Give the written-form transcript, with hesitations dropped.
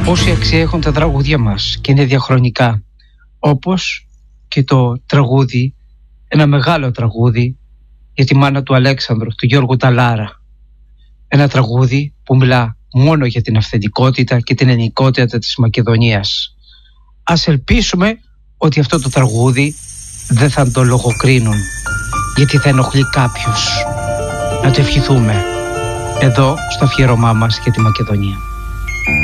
Όση αξία έχουν τα τραγούδια μας και είναι διαχρονικά, όπως και το τραγούδι, ένα μεγάλο τραγούδι για τη μάνα του Αλέξανδρου, του Γιώργου Ταλάρα. Ένα τραγούδι που μιλά μόνο για την αυθεντικότητα και την ελληνικότητα της Μακεδονίας. Ας ελπίσουμε ότι αυτό το τραγούδι δεν θα το λογοκρίνουν, γιατί θα ενοχλεί κάποιους. Να το ευχηθούμε εδώ στο αφιέρωμά μας για τη Μακεδονία.